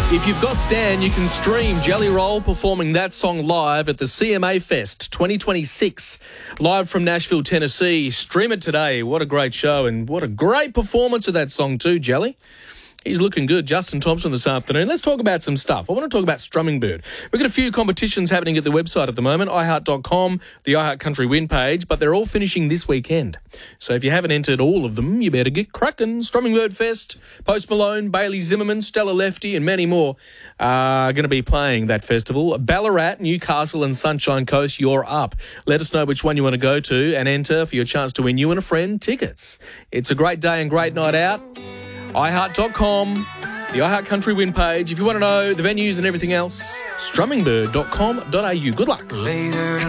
If you've got Stan, you can stream Jelly Roll performing that song live at the CMA Fest 2026, live from Nashville, Tennessee. Stream it today. What a great show, and what a great performance of that song too, Jelly. He's looking good. Justin Thompson this afternoon. Let's talk about some stuff. I want to talk about Strumming Bird. We've got a few competitions happening at the website at the moment, iHeart.com, the iHeart Country Win page, but they're all finishing this weekend. So if you haven't entered all of them, you better get cracking. Strumming Bird Fest, Post Malone, Bailey Zimmerman, Stella Lefty, and many more are going to be playing that festival. Ballarat, Newcastle and Sunshine Coast, you're up. Let us know which one you want to go to and enter for your chance to win you and a friend tickets. It's a great day and great night out. iHeart.com, the iHeart Country Win page. If you want to know the venues and everything else, strummingbird.com.au. Good luck.